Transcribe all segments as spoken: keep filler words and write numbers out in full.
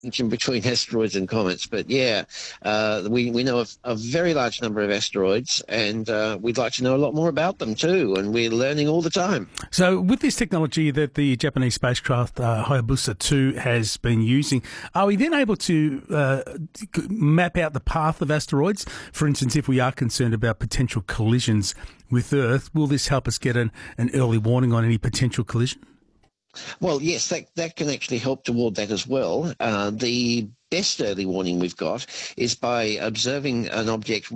distinction between asteroids and comets, but yeah, uh, we, we know of a very large number of asteroids, and uh, we'd like to know a lot more about them too, and we're learning all the time. So with this technology that the Japanese spacecraft uh, Hayabusa two has been using, are we then able to uh, map out the path of asteroids? For instance, if we are concerned about potential collisions with Earth, will this help us get an, an early warning on any potential collision? Well, yes, that, that can actually help toward that as well. Uh, the best early warning we've got is by observing an object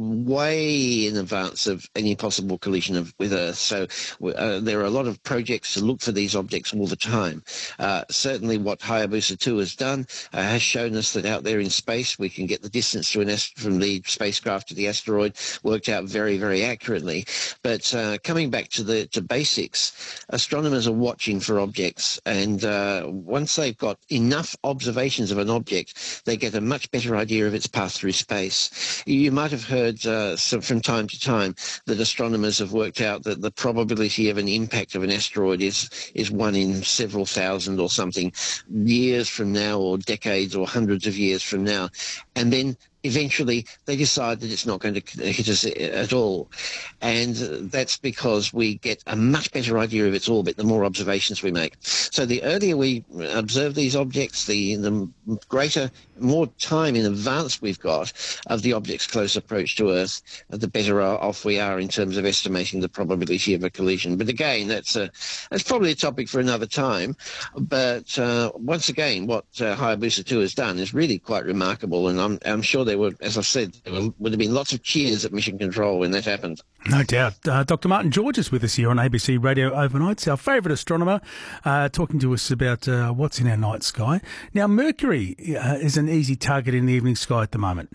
way in advance of any possible collision of, with Earth. So uh, there are a lot of projects to look for these objects all the time. Uh, certainly what Hayabusa two has done uh, has shown us that out there in space we can get the distance to an ast- from the spacecraft to the asteroid worked out very, very accurately. But uh, coming back to the to basics, astronomers are watching for objects, and uh, once they've got enough observations of an object, they get a much better idea of its path through space. You might have heard uh, some, from time to time that astronomers have worked out that the probability of an impact of an asteroid is, is one in several thousand or something years from now, or decades or hundreds of years from now. And then eventually they decide that it's not going to hit us at all. And that's because we get a much better idea of its orbit the more observations we make. So the earlier we observe these objects, the, the greater, more time in advance we've got of the object's close approach to Earth, the better off we are in terms of estimating the probability of a collision. But again, that's a, that's probably a topic for another time. But uh, once again, what uh, Hayabusa two has done is really quite remarkable, and I'm, I'm sure there were, as I've said, there were, would have been lots of cheers at Mission Control when that happened. No doubt. Uh, Doctor Martin George is with us here on A B C Radio Overnights, our favourite astronomer, uh, talking to us about uh, what's in our night sky. Now, Mercury uh, is an easy target in the evening sky at the moment.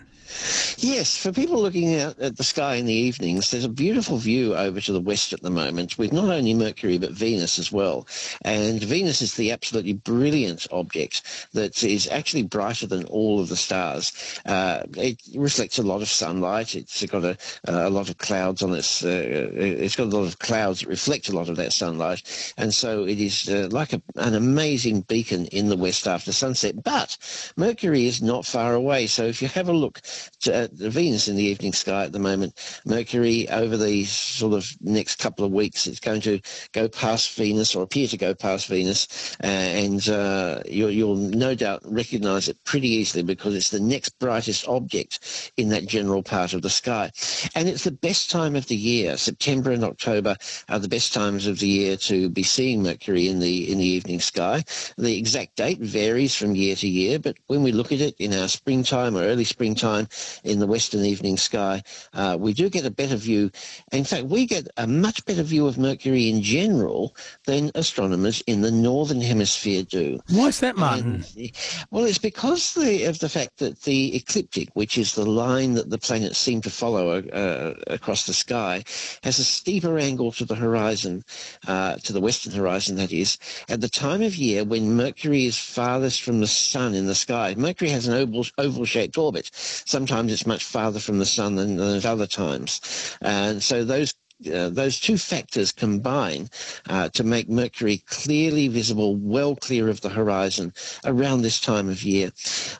Yes, for people looking out at the sky in the evenings, there's a beautiful view over to the west at the moment with not only Mercury but Venus as well. And Venus is the absolutely brilliant object that is actually brighter than all of the stars. Uh, it reflects a lot of sunlight. It's got a, a lot of clouds on its. Uh, it's got a lot of clouds that reflect a lot of that sunlight, and so it is uh, like a, an amazing beacon in the west after sunset. But Mercury is not far away, so if you have a look to, uh, Venus in the evening sky at the moment, Mercury over the sort of next couple of weeks, it's going to go past Venus, or appear to go past Venus, uh, and uh, you'll, you'll no doubt recognise it pretty easily because it's the next brightest object in that general part of the sky. And it's the best time of the year. September and October are the best times of the year to be seeing Mercury in the in the evening sky. The exact date varies from year to year, but when we look at it in our springtime or early springtime in the western evening sky, uh, we do get a better view. In fact, we get a much better view of Mercury in general than astronomers in the northern hemisphere do. Why is that, Martin? And, well, it's because the, of the fact that the ecliptic, which is the line that the planets seem to follow uh, across the sky, has a steeper angle to the horizon, uh, to the western horizon, that is, at the time of year when Mercury is farthest from the sun in the sky. Mercury has an oval, oval-shaped orbit. Sometimes it's much farther from the sun than, than at other times. And so those Uh, those two factors combine uh, to make Mercury clearly visible, well clear of the horizon around this time of year.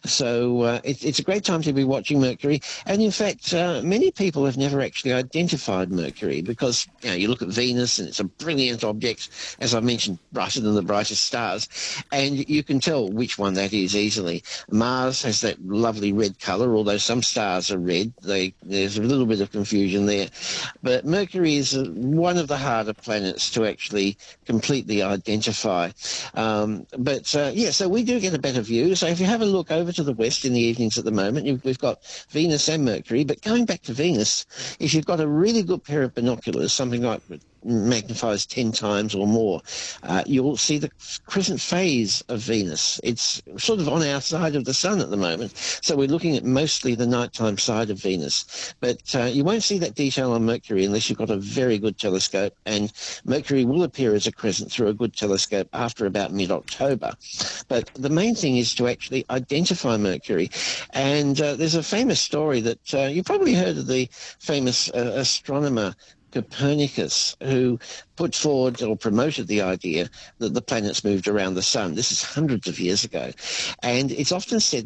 So uh, it, it's a great time to be watching Mercury. And in fact, uh, many people have never actually identified Mercury because, you know, you look at Venus and it's a brilliant object, as I mentioned, brighter than the brightest stars. And you can tell which one that is easily. Mars has that lovely red colour, although some stars are red. They, there's a little bit of confusion there. But Mercury is one of the harder planets to actually completely identify. Um, but, uh, yeah, so we do get a better view. So if you have a look over to the west in the evenings at the moment, you've, we've got Venus and Mercury. But going back to Venus, if you've got a really good pair of binoculars, something like magnifies ten times or more, uh, you'll see the crescent phase of Venus. It's sort of on our side of the sun at the moment, so we're looking at mostly the nighttime side of Venus. But uh, you won't see that detail on Mercury unless you've got a very good telescope, and Mercury will appear as a crescent through a good telescope after about mid-October. But the main thing is to actually identify Mercury, and uh, there's a famous story that uh, you probably heard of, the famous uh, astronomer Copernicus, who put forward or promoted the idea that the planets moved around the sun. This is hundreds of years ago. And it's often said